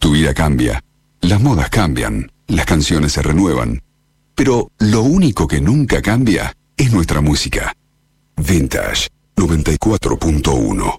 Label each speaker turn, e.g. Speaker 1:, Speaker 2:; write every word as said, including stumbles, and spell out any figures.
Speaker 1: Tu vida cambia, las modas cambian, las canciones se renuevan, pero lo único que nunca cambia es nuestra música. Vintage noventa y cuatro punto uno.